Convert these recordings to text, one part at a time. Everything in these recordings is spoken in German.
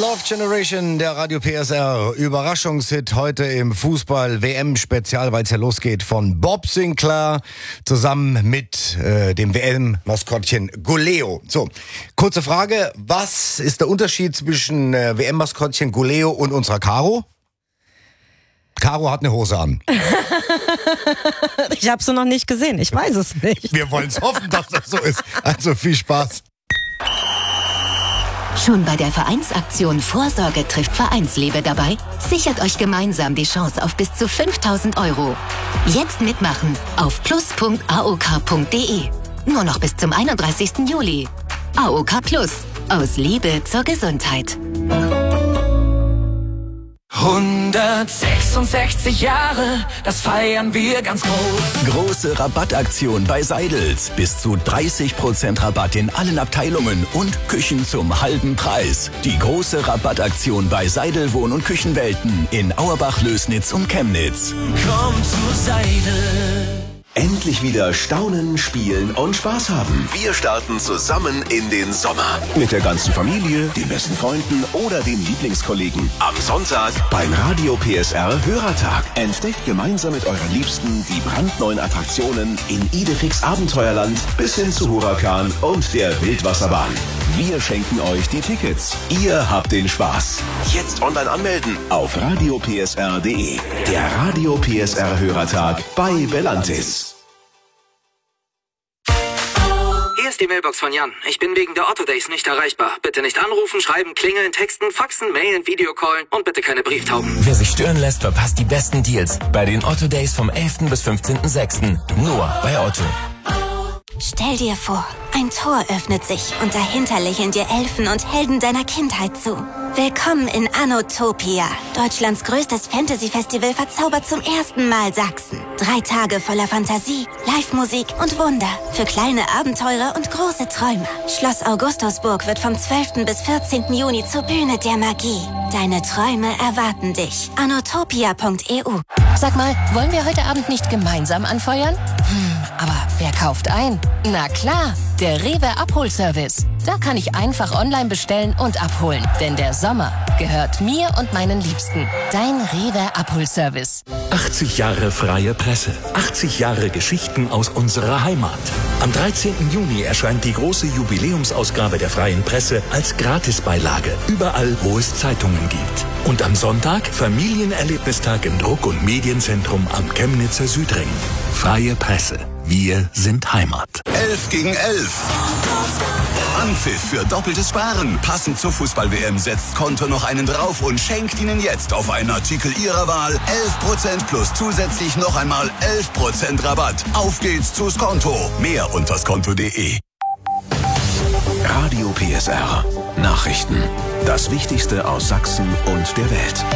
Love Generation, der Radio PSR. Überraschungshit heute im Fußball-WM-Spezial, weil es ja losgeht von Bob Sinclair zusammen mit dem WM-Maskottchen Goleo. So, kurze Frage. Was ist der Unterschied zwischen WM-Maskottchen Goleo und unserer Caro? Caro hat eine Hose an. Ich habe sie noch nicht gesehen, ich weiß es nicht. Wir wollen es hoffen, dass das so ist. Also viel Spaß. Schon bei der Vereinsaktion Vorsorge trifft Vereinsliebe dabei? Sichert euch gemeinsam die Chance auf bis zu 5.000 €. Jetzt mitmachen auf plus.aok.de. Nur noch bis zum 31. Juli. AOK Plus. Aus Liebe zur Gesundheit. 166 Jahre, das feiern wir ganz groß. Große Rabattaktion bei Seidels. Bis zu 30% Rabatt in allen Abteilungen und Küchen zum halben Preis. Die große Rabattaktion bei Seidel Wohn- und Küchenwelten in Auerbach, Lößnitz und Chemnitz. Komm zu Seidel. Endlich wieder staunen, spielen und Spaß haben. Wir starten zusammen in den Sommer. Mit der ganzen Familie, den besten Freunden oder den Lieblingskollegen. Am Sonntag beim Radio PSR Hörertag. Entdeckt gemeinsam mit euren Liebsten die brandneuen Attraktionen in Idefix Abenteuerland bis hin zu Huracan und der Wildwasserbahn. Wir schenken euch die Tickets. Ihr habt den Spaß. Jetzt online anmelden auf radiopsr.de. Der Radio PSR Hörertag bei Belantis. Hier ist die Mailbox von Jan. Ich bin wegen der Otto Days nicht erreichbar. Bitte nicht anrufen, schreiben, klingeln, texten, faxen, mailen, Videocallen und bitte keine Brieftauben. Wer sich stören lässt, verpasst die besten Deals bei den Otto Days vom 11. bis 15.06. Nur bei Otto. Stell dir vor, ein Tor öffnet sich und dahinter lächeln dir Elfen und Helden deiner Kindheit zu. Willkommen in Anotopia. Deutschlands größtes Fantasy-Festival verzaubert zum ersten Mal Sachsen. 3 Tage voller Fantasie, Live-Musik und Wunder. Für kleine Abenteurer und große Träume. Schloss Augustusburg wird vom 12. bis 14. Juni zur Bühne der Magie. Deine Träume erwarten dich. Anotopia.eu. Sag mal, wollen wir heute Abend nicht gemeinsam anfeuern? Aber wer kauft ein? Na klar, der Rewe Abholservice. Da kann ich einfach online bestellen und abholen. Denn der Sommer gehört mir und meinen Liebsten. Dein Rewe Abholservice. 80 Jahre freie Presse. 80 Jahre Geschichten aus unserer Heimat. Am 13. Juni erscheint die große Jubiläumsausgabe der Freien Presse als Gratisbeilage. Überall, wo es Zeitungen gibt. Und am Sonntag Familienerlebnistag im Druck- und Medienzentrum am Chemnitzer Südring. Freie Presse. Wir sind Heimat. 11 gegen 11. Anpfiff für doppeltes Sparen. Passend zur Fußball-WM setzt Konto noch einen drauf und schenkt Ihnen jetzt auf einen Artikel Ihrer Wahl 11% plus zusätzlich noch einmal 11% Rabatt. Auf geht's zu Skonto. Mehr unter skonto.de. Radio PSR. Nachrichten. Das Wichtigste aus Sachsen und der Welt.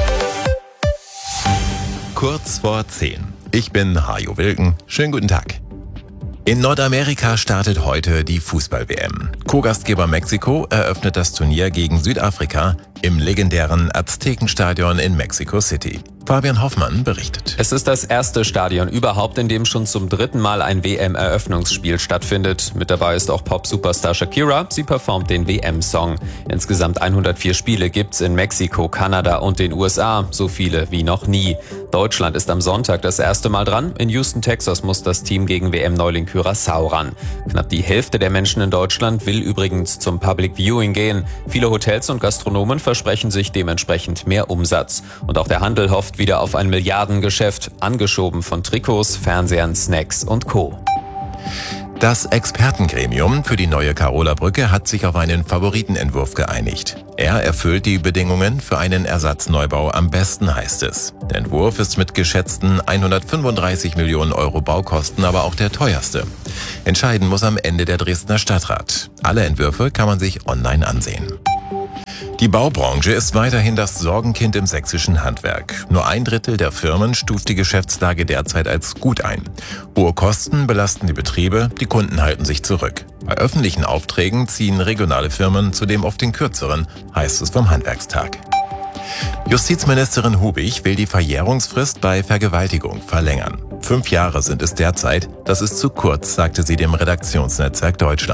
Kurz vor 10. Ich bin Hajo Wilken. Schönen guten Tag. In Nordamerika startet heute die Fußball-WM. Co-Gastgeber Mexiko eröffnet das Turnier gegen Südafrika im legendären Aztekenstadion in Mexico City. Fabian Hoffmann berichtet. Es ist das erste Stadion überhaupt, in dem schon zum 3. Mal ein WM-Eröffnungsspiel stattfindet. Mit dabei ist auch Pop-Superstar Shakira. Sie performt den WM-Song. Insgesamt 104 Spiele gibt's in Mexiko, Kanada und den USA. So viele wie noch nie. Deutschland ist am Sonntag das erste Mal dran. In Houston, Texas muss das Team gegen WM-Neuling Curaçao ran. Knapp die Hälfte der Menschen in Deutschland will übrigens zum Public Viewing gehen. Viele Hotels und Gastronomen versprechen sich dementsprechend mehr Umsatz. Und auch der Handel hofft wieder auf ein Milliardengeschäft, angeschoben von Trikots, Fernsehern, Snacks und Co. Das Expertengremium für die neue Karoler Brücke hat sich auf einen Favoritenentwurf geeinigt. Er erfüllt die Bedingungen für einen Ersatzneubau am besten, heißt es. Der Entwurf ist mit geschätzten 135 Millionen Euro Baukosten aber auch der teuerste. Entscheiden muss am Ende der Dresdner Stadtrat. Alle Entwürfe kann man sich online ansehen. Die Baubranche ist weiterhin das Sorgenkind im sächsischen Handwerk. Nur 1/3 der Firmen stuft die Geschäftslage derzeit als gut ein. Hohe Kosten belasten die Betriebe, die Kunden halten sich zurück. Bei öffentlichen Aufträgen ziehen regionale Firmen zudem auf den kürzeren, heißt es vom Handwerkstag. Justizministerin Hubig will die Verjährungsfrist bei Vergewaltigung verlängern. 5 Jahre sind es derzeit, das ist zu kurz, sagte sie dem Redaktionsnetzwerk Deutschland.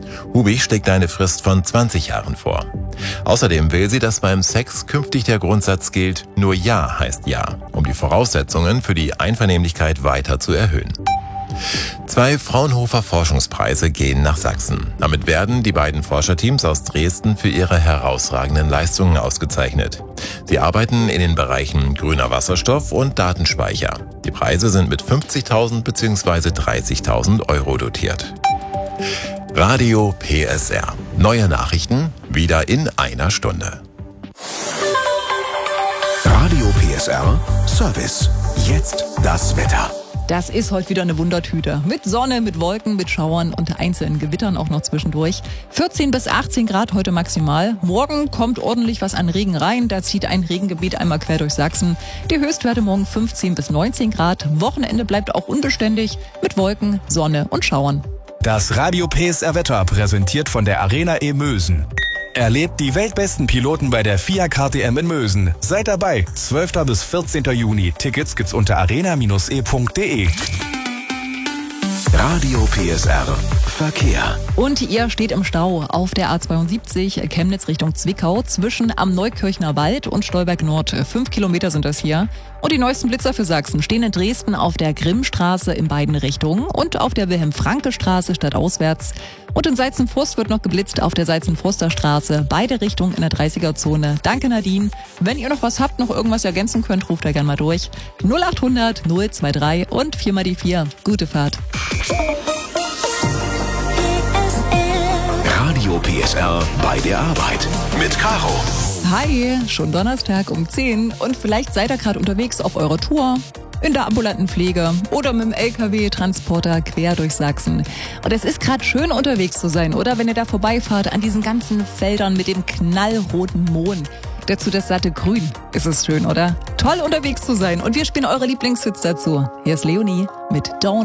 Hubi schlägt eine Frist von 20 Jahren vor. Außerdem will sie, dass beim Sex künftig der Grundsatz gilt, nur Ja heißt Ja, um die Voraussetzungen für die Einvernehmlichkeit weiter zu erhöhen. 2 Fraunhofer Forschungspreise gehen nach Sachsen. Damit werden die beiden Forscherteams aus Dresden für ihre herausragenden Leistungen ausgezeichnet. Sie arbeiten in den Bereichen grüner Wasserstoff und Datenspeicher. Die Preise sind mit 50.000 bzw. 30.000 Euro dotiert. Radio PSR. Neue Nachrichten wieder in einer Stunde. Radio PSR Service. Jetzt das Wetter. Das ist heute wieder eine Wundertüte. Mit Sonne, mit Wolken, mit Schauern und einzelnen Gewittern auch noch zwischendurch. 14 bis 18 Grad heute maximal. Morgen kommt ordentlich was an Regen rein. Da zieht ein Regengebiet einmal quer durch Sachsen. Die Höchstwerte morgen 15 bis 19 Grad. Wochenende bleibt auch unbeständig mit Wolken, Sonne und Schauern. Das Radio PSR Wetter präsentiert von der Arena E-Mösen. Erlebt die weltbesten Piloten bei der FIA KTM in Mösen. Seid dabei, 12. bis 14. Juni. Tickets gibt's unter arena-e.de. Radio PSR Verkehr. Und ihr steht im Stau auf der A72 Chemnitz Richtung Zwickau zwischen am Neukirchner Wald und Stolberg Nord. 5 Kilometer sind das hier. Und die neuesten Blitzer für Sachsen stehen in Dresden auf der Grimmstraße in beiden Richtungen und auf der Wilhelm-Franke-Straße stadtauswärts. Und in Seitzen-Forst wird noch geblitzt auf der Seitzen-Forster Straße. Beide Richtungen in der 30er-Zone. Danke Nadine. Wenn ihr noch was habt, noch irgendwas ergänzen könnt, ruft da gerne mal durch. 0800 023 und 4 mal die 4. Gute Fahrt. Radio PSR bei der Arbeit mit Caro. Hi, schon Donnerstag um 10 und vielleicht seid ihr gerade unterwegs auf eurer Tour, in der ambulanten Pflege oder mit dem LKW-Transporter quer durch Sachsen. Und es ist gerade schön unterwegs zu sein, oder? Wenn ihr da vorbeifahrt an diesen ganzen Feldern mit dem knallroten Mohn. Dazu das satte Grün. Ist es schön, oder? Toll unterwegs zu sein und wir spielen eure Lieblingshits dazu. Hier ist Leonie mit Don't